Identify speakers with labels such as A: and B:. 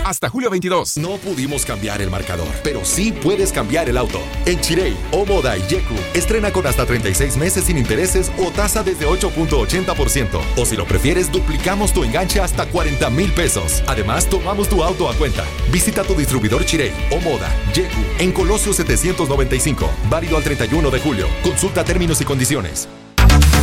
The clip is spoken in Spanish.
A: Hasta julio 22.
B: No pudimos cambiar el marcador, pero sí puedes cambiar el auto. En Chirey, Omoda y Yeku, estrena con hasta 36 meses sin intereses o tasa desde 8.80%. O si lo prefieres, duplicamos tu enganche hasta 40,000 pesos. Además, tomamos tu auto a cuenta. Visita tu distribuidor Chirey, Omoda, Yeku, en Colosio 795. Válido al 31 de julio. Consulta términos y condiciones.